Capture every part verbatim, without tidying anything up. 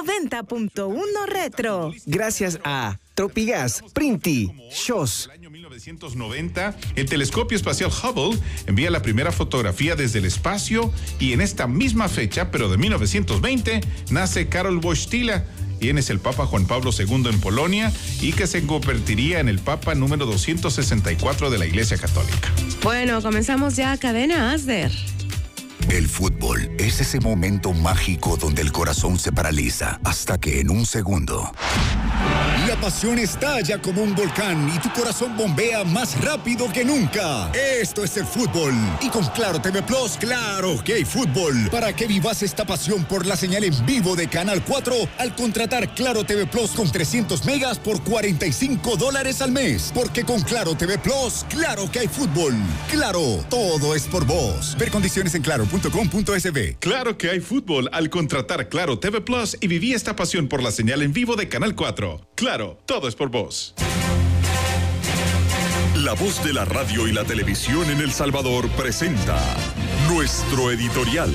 noventa punto uno Retro. Gracias a Tropigas, Printi, Shows. En el año mil novecientos noventa, el telescopio espacial Hubble envía la primera fotografía desde el espacio y en esta misma fecha, pero de mil novecientos veinte, nace Karol Wojtyla, quien es el Papa Juan Pablo segundo en Polonia y que se convertiría en el Papa número doscientos sesenta y cuatro de la Iglesia Católica. Bueno, comenzamos ya Cadena Asder. El fútbol es ese momento mágico donde el corazón se paraliza hasta que en un segundo la pasión estalla como un volcán y tu corazón bombea más rápido que nunca. Esto es el fútbol. Y con Claro T V Plus, claro que hay fútbol. Para que vivas esta pasión por la señal en vivo de Canal cuatro al contratar Claro T V Plus con trescientos megas por cuarenta y cinco dólares al mes. Porque con Claro T V Plus, claro que hay fútbol. Claro, todo es por vos. Ver condiciones en claro punto com punto es be. Claro que hay fútbol al contratar Claro T V Plus y viví esta pasión por la señal en vivo de Canal cuatro. Claro, todo es por vos. La voz de la radio y la televisión en El Salvador presenta nuestro editorial.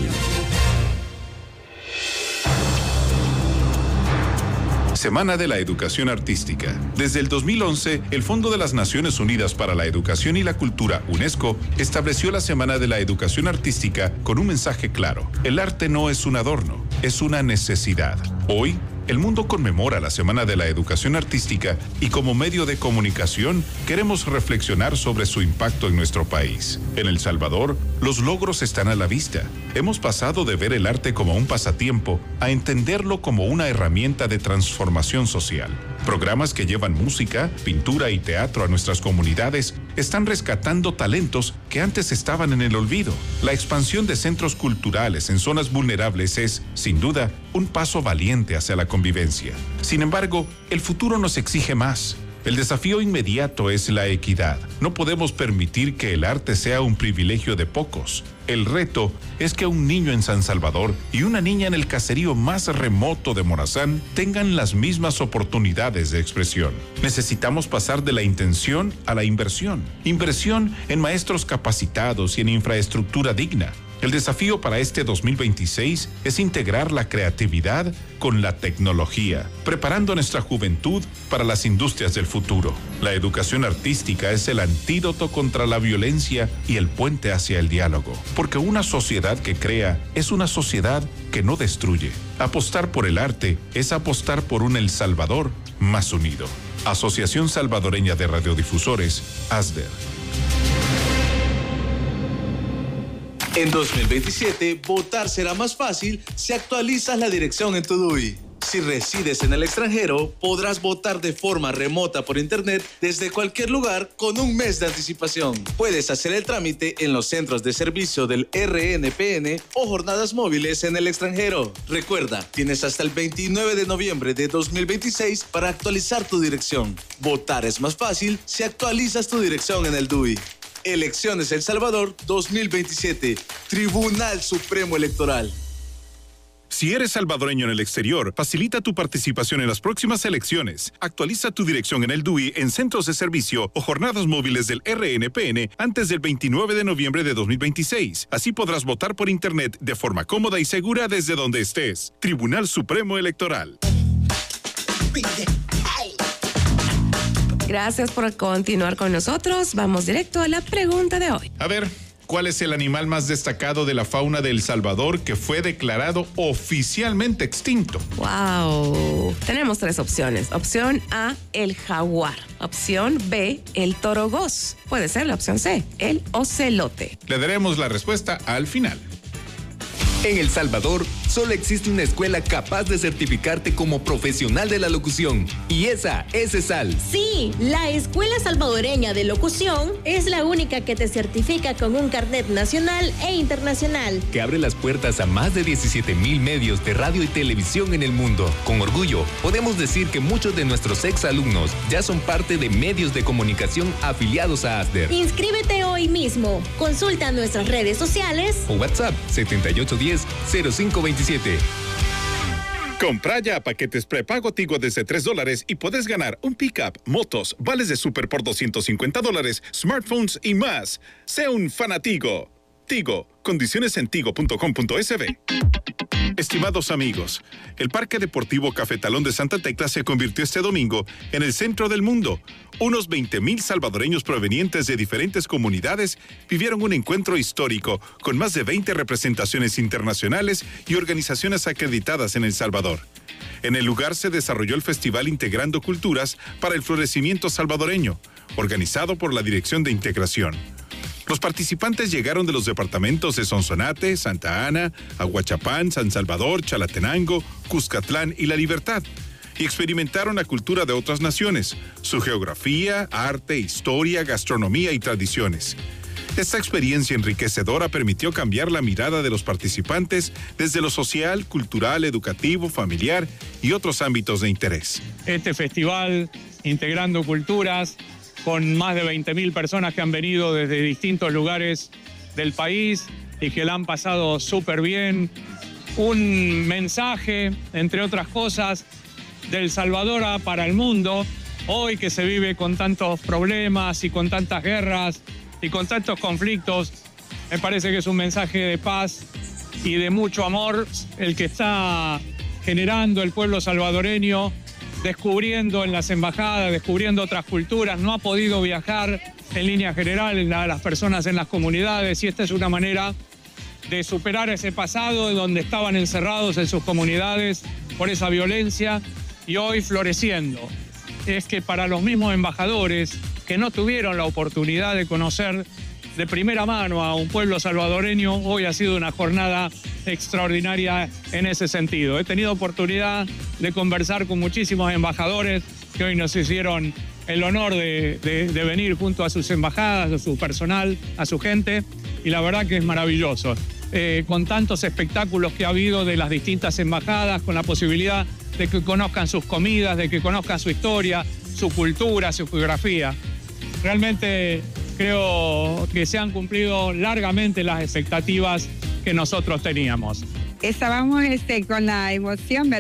Semana de la Educación Artística. Desde el dos mil once, el Fondo de las Naciones Unidas para la Educación y la Cultura, UNESCO, estableció la Semana de la Educación Artística con un mensaje claro. El arte no es un adorno, es una necesidad. Hoy, el mundo conmemora la Semana de la Educación Artística y como medio de comunicación queremos reflexionar sobre su impacto en nuestro país. En El Salvador, los logros están a la vista. Hemos pasado de ver el arte como un pasatiempo a entenderlo como una herramienta de transformación social. Programas que llevan música, pintura y teatro a nuestras comunidades están rescatando talentos que antes estaban en el olvido. La expansión de centros culturales en zonas vulnerables es, sin duda, un paso valiente hacia la convivencia. Sin embargo, el futuro nos exige más. El desafío inmediato es la equidad. No podemos permitir que el arte sea un privilegio de pocos. El reto es que un niño en San Salvador y una niña en el caserío más remoto de Morazán tengan las mismas oportunidades de expresión. Necesitamos pasar de la intención a la inversión. Inversión en maestros capacitados y en infraestructura digna. El desafío para este dos mil veintiséis es integrar la creatividad con la tecnología, preparando a nuestra juventud para las industrias del futuro. La educación artística es el antídoto contra la violencia y el puente hacia el diálogo, porque una sociedad que crea es una sociedad que no destruye. Apostar por el arte es apostar por un El Salvador más unido. Asociación Salvadoreña de Radiodifusores, ASDER. En dos mil veintisiete, votar será más fácil si actualizas la dirección en tu D U I. Si resides en el extranjero, podrás votar de forma remota por internet desde cualquier lugar con un mes de anticipación. Puedes hacer el trámite en los centros de servicio del R N P N o jornadas móviles en el extranjero. Recuerda, tienes hasta el veintinueve de noviembre de dos mil veintiséis para actualizar tu dirección. Votar es más fácil si actualizas tu dirección en el D U I. Elecciones El Salvador dos mil veintisiete. Tribunal Supremo Electoral. Si eres salvadoreño en el exterior, facilita tu participación en las próximas elecciones. Actualiza tu dirección en el D U I en centros de servicio o jornadas móviles del R N P N antes del veintinueve de noviembre de dos mil veintiséis. Así podrás votar por internet de forma cómoda y segura desde donde estés. Tribunal Supremo Electoral. Gracias por continuar con nosotros. Vamos directo a la pregunta de hoy. A ver, ¿cuál es el animal más destacado de la fauna de El Salvador que fue declarado oficialmente extinto? Wow. Tenemos tres opciones. Opción A, el jaguar. Opción B, el torogós. Puede ser la opción C, el ocelote. Le daremos la respuesta al final. En El Salvador, solo existe una escuela capaz de certificarte como profesional de la locución. Y esa es ESAL. Sí, la Escuela Salvadoreña de Locución es la única que te certifica con un carnet nacional e internacional. Que abre las puertas a más de diecisiete mil medios de radio y televisión en el mundo. Con orgullo, podemos decir que muchos de nuestros exalumnos ya son parte de medios de comunicación afiliados a ASDER. Inscríbete hoy mismo. Consulta nuestras redes sociales o WhatsApp setenta y ocho diez cero cinco veintisiete. Compra ya paquetes prepago Tigo desde tres dólares y puedes ganar un pick-up, motos, vales de súper por doscientos cincuenta dólares, smartphones y más. Sé un fanatigo. Tigo. Condiciones en tigo punto com punto es be. Estimados amigos, el Parque Deportivo Cafetalón de Santa Tecla se convirtió este domingo en el centro del mundo. Unos veinte mil salvadoreños provenientes de diferentes comunidades vivieron un encuentro histórico con más de veinte representaciones internacionales y organizaciones acreditadas en El Salvador. En el lugar se desarrolló el Festival Integrando Culturas para el Florecimiento Salvadoreño, organizado por la Dirección de Integración. Los participantes llegaron de los departamentos de Sonsonate, Santa Ana, Aguachapán, San Salvador, Chalatenango, Cuscatlán y La Libertad, y experimentaron la cultura de otras naciones, su geografía, arte, historia, gastronomía y tradiciones. Esta experiencia enriquecedora permitió cambiar la mirada de los participantes desde lo social, cultural, educativo, familiar y otros ámbitos de interés. Este festival, Integrando Culturas, con más de veinte mil personas que han venido desde distintos lugares del país y que la han pasado súper bien. Un mensaje, entre otras cosas, del Salvador para el mundo, hoy que se vive con tantos problemas y con tantas guerras y con tantos conflictos. Me parece que es un mensaje de paz y de mucho amor el que está generando el pueblo salvadoreño, descubriendo en las embajadas, descubriendo otras culturas. No ha podido viajar en línea general a las personas en las comunidades, y esta es una manera de superar ese pasado donde estaban encerrados en sus comunidades por esa violencia y hoy floreciendo. Es que para los mismos embajadores que no tuvieron la oportunidad de conocer de primera mano a un pueblo salvadoreño, hoy ha sido una jornada extraordinaria en ese sentido. He tenido oportunidad de conversar con muchísimos embajadores que hoy nos hicieron el honor de, de, de venir junto a sus embajadas, a su personal, a su gente, y la verdad que es maravilloso. Eh, con tantos espectáculos que ha habido de las distintas embajadas, con la posibilidad de que conozcan sus comidas, de que conozcan su historia, su cultura, su geografía. Realmente creo que se han cumplido largamente las expectativas que nosotros teníamos. Estábamos este, con la emoción, ¿verdad?